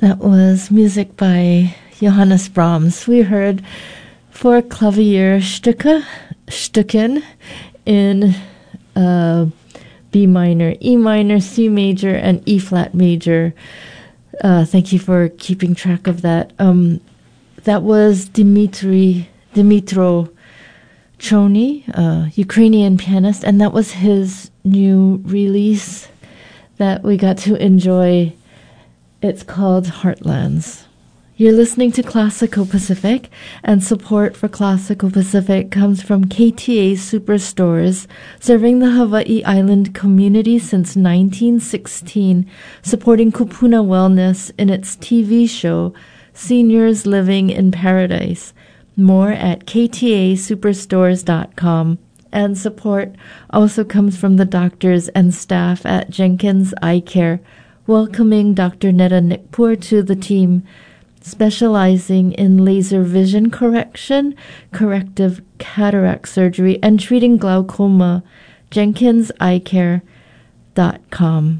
That was music by Johannes Brahms. We heard four clavier Stücken in B minor, E minor, C major, and E flat major. Thank you for keeping track of that. That was Dmitro Chony, Ukrainian pianist, and that was his new release that we got to enjoy. It's called Heartlands. You're listening to Classical Pacific, and support for Classical Pacific comes from KTA Superstores, serving the Hawaii Island community since 1916, supporting Kupuna Wellness in its TV show, Seniors Living in Paradise. More at ktasuperstores.com. And support also comes from the doctors and staff at Jenkins Eye Care, welcoming Dr. Netta Nikpur to the team, specializing in laser vision correction, corrective cataract surgery, and treating glaucoma. JenkinsEyeCare.com.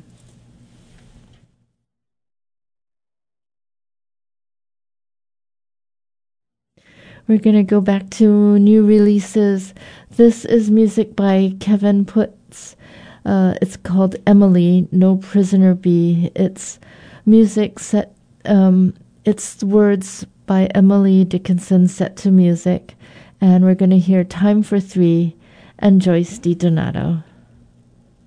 We're going to go back to new releases. This is music by Kevin Putz. It's called Emily, No Prisoner Bee. It's music set, it's words by Emily Dickinson set to music. And we're going to hear Time for Three and Joyce DiDonato.